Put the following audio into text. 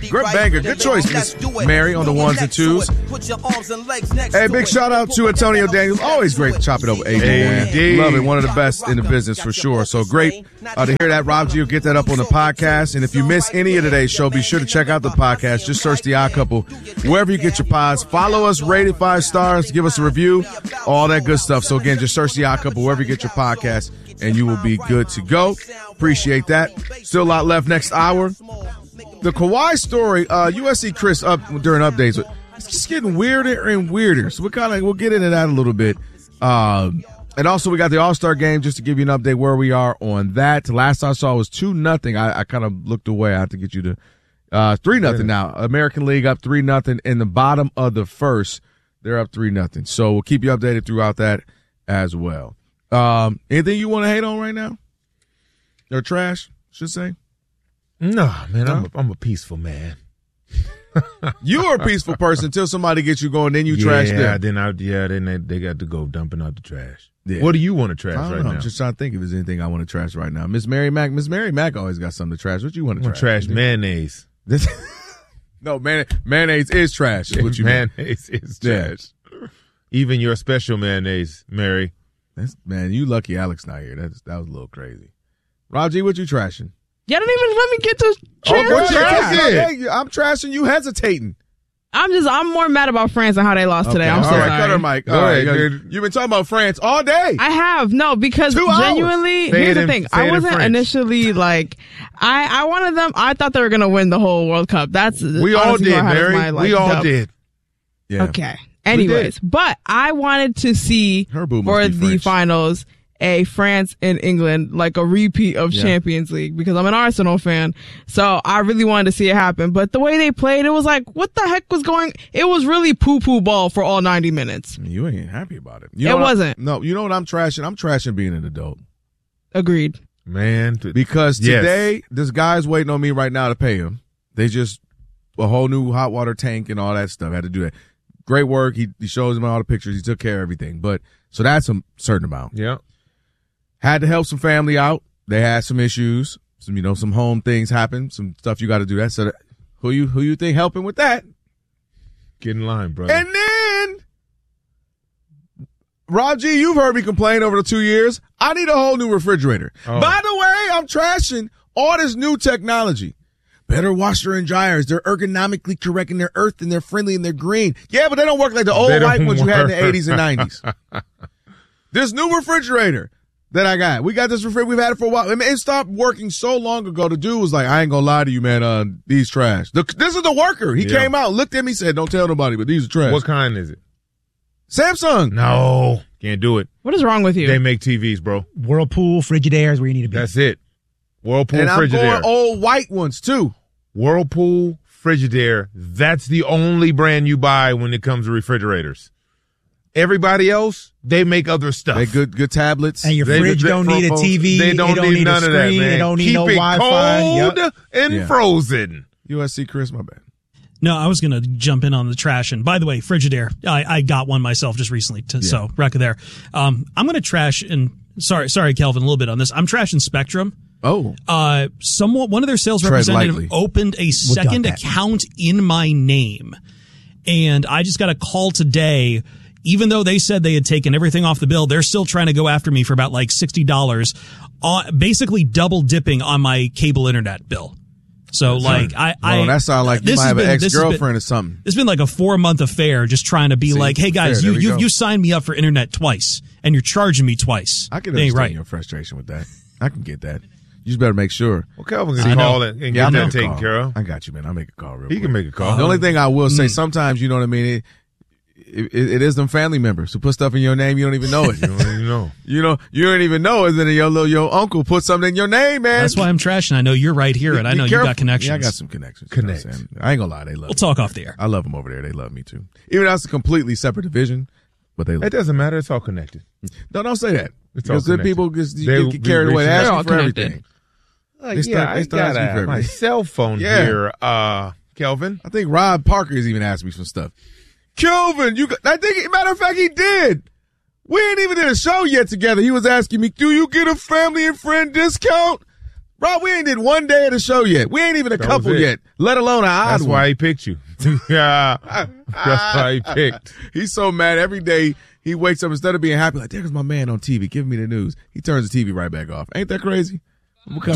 Great banger. Good choice, Miss Mary, on the ones and twos. Hey, big shout out to Antonio Daniels. Always great to chop it over AD, man. Love it. One of the best in the business for sure. So great to hear that. Rob G will get that up on the podcast. And if you miss any of today's show, be sure to check out the podcast. Just search The Odd Couple wherever you get your pods. Follow us, rate it 5 stars, give us a review, all that good stuff. So again, just search The Odd Couple wherever you get your podcast, and you will be good to go. Appreciate that. Still a lot left next hour. The Kawhi story, USC Chris up during updates. It's just getting weirder and weirder. So we'll get into that a little bit. And also we got the All-Star game, just to give you an update where we are on that. The last I saw was 2-0. I kind of looked away. I have to get you to 3-0 now. American League up 3-0 in the bottom of the first. They're up 3-0. So we'll keep you updated throughout that as well. Anything you want to hate on right now? Or trash, should say? No, man, I'm a peaceful man. You are a peaceful person until somebody gets you going, then you trash them. Then they got to go dumping out the trash. Yeah. What do you want to trash right now? I'm just trying to think if there's anything I want to trash right now. Miss Mary Mac always got something to trash. What you want to trash? Trash mayonnaise. No, mayonnaise is trash. Is what you mayonnaise is trash. Yeah. Even your special mayonnaise, Mary. Man, you lucky Alex not here. That was a little crazy. Rob G, what you trashing? Y'all didn't even let me get to I'm trashing you hesitating. I'm more mad about France and how they lost today. I'm so sorry. Cut her mic. All right, you've been talking about France all day. I have. No, because genuinely, here's the thing. I wasn't initially like, I wanted them, I thought they were going to win the whole World Cup. We all did, Mary. We all did. Yeah. Okay. Anyways, but I wanted to see for the finals a France and England, like a repeat of Champions League, because I'm an Arsenal fan. So I really wanted to see it happen. But the way they played, it was like, what the heck was going? It was really poo-poo ball for all 90 minutes. You ain't happy about it. It wasn't. No, you know what I'm trashing? I'm trashing being an adult. Agreed. Man. Because today, this guy's waiting on me right now to pay him. They just, a whole new hot water tank and all that stuff. Had to do that. Great work. He shows him all the pictures. He took care of everything. But, so that's a certain amount. Yeah. Had to help some family out. They had some issues. Some home things happened. Some stuff you got to do that. So who you think helping with that? Get in line, brother. And then, Rob G, you've heard me complain over the 2 years. I need a whole new refrigerator. Oh. By the way, I'm trashing all this new technology. Better washer and dryers. They're ergonomically correct and they're earthed and they're friendly and they're green. Yeah, but they don't work like the old white ones you had in the 80s and 90s. This new refrigerator that I got. We got this refrigerator. We've had it for a while. I mean, it stopped working so long ago. The dude was like, I ain't gonna lie to you, man. These trash. This is the worker. He came out, looked at me, said, don't tell nobody, but these are trash. What kind is it? Samsung. No. Can't do it. What is wrong with you? They make TVs, bro. Whirlpool, Frigidaire is where you need to be. That's it. Whirlpool, and Frigidaire. I'm going old white ones, too. Whirlpool, Frigidaire. That's the only brand you buy when it comes to refrigerators. Everybody else, they make other stuff. They good tablets. And your fridge don't need a TV. They don't need none of that, man. They don't need Keep no Wi-Fi. Cold and frozen. USC Chris, my bad. No, I was going to jump in on the trash. And by the way, Frigidaire, I got one myself just recently. So, record there. I'm going to trash, and sorry, Kelvin, a little bit on this. I'm trashing Spectrum. Oh. One of their sales representatives opened a second account in my name. And I just got a call today. Even though they said they had taken everything off the bill, they're still trying to go after me for about like $60, basically double dipping on my cable internet bill. So that sounds like you might have an ex-girlfriend or something. It's been like a 4-month affair just trying to be like, hey guys, you signed me up for internet twice and you're charging me twice. I can understand your frustration with that. I can get that. You just better make sure. Well, Kelvin can call it and get that taken care of. I got you, man. I'll make a call real quick. He can make a call. The only thing I will say, sometimes, you know what I mean, it is them family members who put stuff in your name, you don't even know it. You don't even know. You don't even know it. Then your uncle put something in your name, man. That's why I'm trashing. I know you're right here, and I know you got connections. Yeah, I got some connections. I ain't gonna lie, they love me. We'll talk off the air. I love them over there. They love me too. Even though it's a completely separate division, but they love it doesn't matter. It's all connected. No, don't say that. It's because all good people get carried away. They ask you for everything. I got my cell phone here, Kelvin. I think Rob Parker has even asked me some stuff. Kelvin, matter of fact, he did. We ain't even did a show yet together. He was asking me, do you get a family and friend discount? Bro, we ain't did one day of the show yet. We ain't even a couple yet, let alone an odd one. That's why he picked you. Yeah, that's why he picked. He's so mad every day. He wakes up, instead of being happy, like, there's my man on TV giving me the news. He turns the TV right back off. Ain't that crazy? I'm gonna